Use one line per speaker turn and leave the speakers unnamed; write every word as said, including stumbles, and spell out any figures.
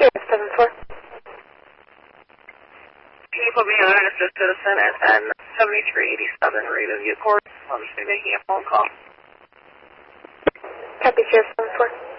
Sheriff seven four.
Can you put me on an assist citizen at N seventy-three eighty-seven Ravenview Court? I'm just making a phone call.
Copy, Sheriff seven four.